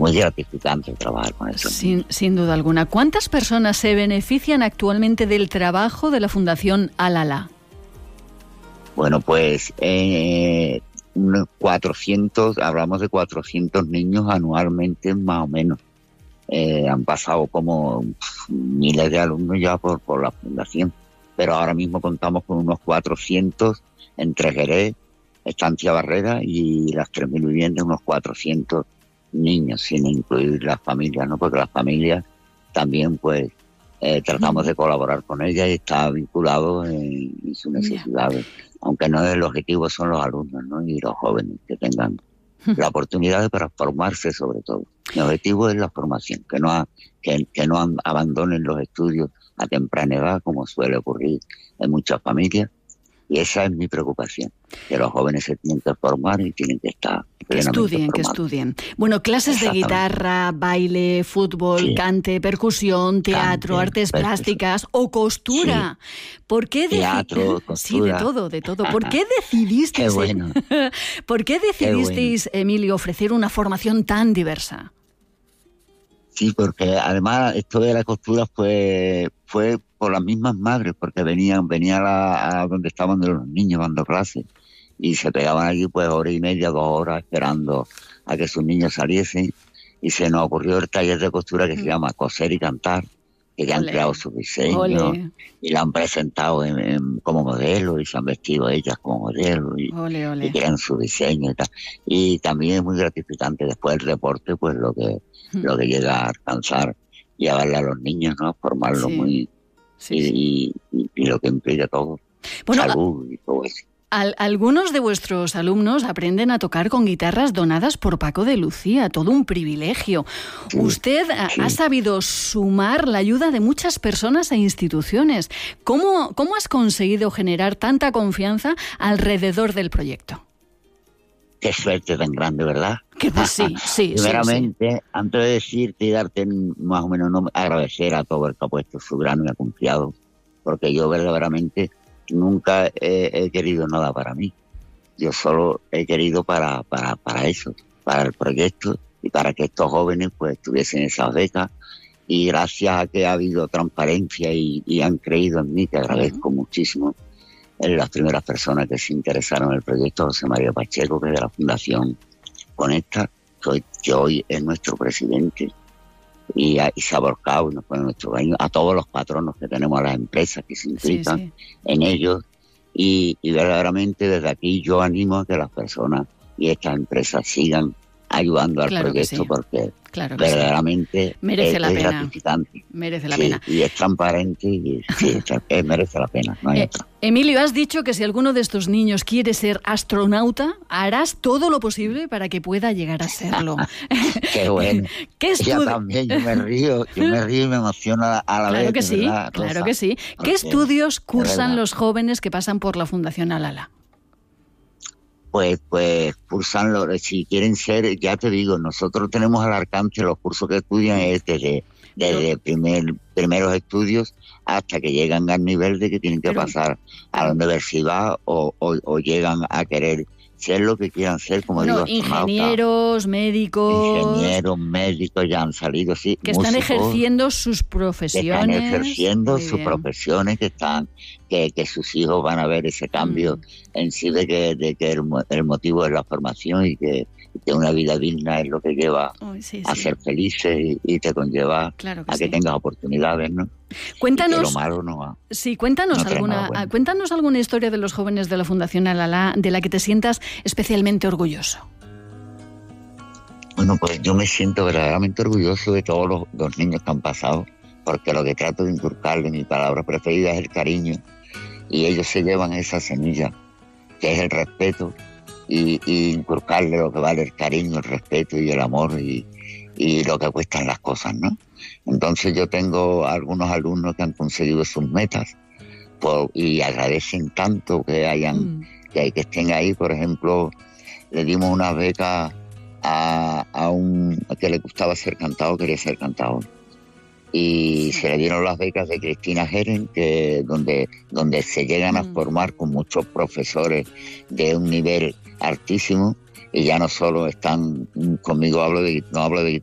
muy gratificante trabajar con eso. Sin duda alguna. ¿Cuántas personas se benefician actualmente del trabajo de la Fundación Al-Alá? Bueno, pues 400, hablamos de 400 niños anualmente más o menos. Han pasado como miles de alumnos ya por la fundación, pero ahora mismo contamos con unos 400 entre Jerez, Estancia Barrera y las 3.000 viviendas, unos 400 niños, sin incluir las familias, ¿no? Porque las familias también, pues, tratamos de colaborar con ellas y está vinculado en sus necesidades. Aunque no el objetivo son los alumnos, ¿no? Y los jóvenes que tengan la oportunidad para formarse sobre todo. Mi objetivo es la formación, que no abandonen los estudios a temprana edad, como suele ocurrir en muchas familias. Y esa es mi preocupación, que los jóvenes se tienen que formar y tienen que estar plenamente que estudien. Bueno, clases de guitarra, baile, fútbol, cante, percusión, teatro, artes plásticas o costura. Sí. ¿Por qué teatro, costura? Sí, de todo. ¿Por qué decidisteis, ¿Por qué decidisteis, Emilio, ofrecer una formación tan diversa? Sí, porque además esto de la costura fue por las mismas madres, porque venía a donde estaban los niños dando clases y se pegaban allí pues 1 hora y media, 2 horas esperando a que sus niños saliesen, y se nos ocurrió el taller de costura que se llama Coser y Cantar, que ya han creado sus diseños y la han presentado como modelo y se han vestido ellas como modelo y crean su diseño y tal. Y también es muy gratificante después el deporte, pues lo que llega a alcanzar y a darle a los niños, ¿no? Formarlos y lo que implica todo, salud y todo eso. Algunos de vuestros alumnos aprenden a tocar con guitarras donadas por Paco de Lucía, todo un privilegio. Usted ha sabido sumar la ayuda de muchas personas e instituciones. ¿Cómo has conseguido generar tanta confianza alrededor del proyecto? Qué suerte tan grande, ¿verdad? Que pues sí. Primeramente, antes de decirte y darte más o menos agradecer a todo el que ha puesto su grano y ha confiado, porque yo verdaderamente nunca he querido nada para mí. Yo solo he querido para eso, para el proyecto y para que estos jóvenes pues tuviesen esas becas. Y gracias a que ha habido transparencia y han creído en mí, que agradezco muchísimo, en las primeras personas que se interesaron en el proyecto, José María Pacheco, que es de la Fundación Conecta, que hoy es nuestro presidente, y se ha volcado y nos pone nuestro cariño, a todos los patronos que tenemos, a las empresas que se implican en ellos, y verdaderamente desde aquí yo animo a que las personas y estas empresas sigan ayudando al proyecto, porque verdaderamente merece la pena. Gratificante. Merece la pena. Y es transparente y merece la pena. No hay otra. Emilio, has dicho que si alguno de estos niños quiere ser astronauta, harás todo lo posible para que pueda llegar a serlo. Qué bueno. Yo también, yo me río y me emociono a la vez. Claro que sí. ¿Qué estudios cursan los jóvenes que pasan por la Fundación Al-Alá? Pues cursan, si quieren ser, ya te digo, nosotros tenemos al alcance los cursos que estudian desde primeros estudios hasta que llegan al nivel de que tienen que pasar a la universidad o llegan a querer ser lo que quieran ser, como digo, ingenieros, médicos ya han salido, sí, que están ejerciendo sus profesiones, que sus hijos van a ver ese cambio en sí de que el motivo es la formación y que una vida digna es lo que lleva a ser felices y te conlleva a que tengas oportunidades, ¿no? Cuéntanos, lo malo no va. Sí, cuéntanos alguna historia de los jóvenes de la Fundación Al-Alá de la que te sientas especialmente orgulloso. Bueno, pues yo me siento verdaderamente orgulloso de todos los niños que han pasado, porque lo que trato de inculcarles, mi palabra preferida es el cariño, y ellos se llevan esa semilla, que es el respeto, y inculcarle lo que vale el cariño, el respeto y el amor y lo que cuestan las cosas, ¿no? Entonces yo tengo algunos alumnos que han conseguido sus metas y agradecen tanto que estén ahí. Por ejemplo, le dimos una beca a un que le gustaba ser cantador, quería ser cantador, y se le dieron las becas de Cristina Geren, donde se llegan a formar con muchos profesores de un nivel altísimo, y ya no solo están conmigo, no hablo de